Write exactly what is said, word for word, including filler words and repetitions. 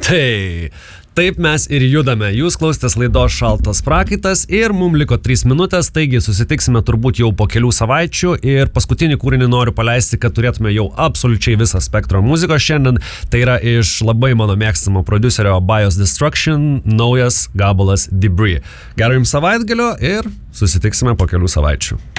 Tai taip mes ir judame. Jūs klausėtės laidos Šaltas prakaitas ir mums liko trys minutės, taigi susitiksime turbūt jau po kelių savaičių ir paskutinį kūrinį noriu paleisti, kad turėtume jau absoliučiai visą spektrą muzikos šiandien. Tai yra iš labai mano mėgstamo prodiuserio Bios Destruction naujas gabalas Debris. Gero jums savaitgalio ir susitiksime po kelių savaičių.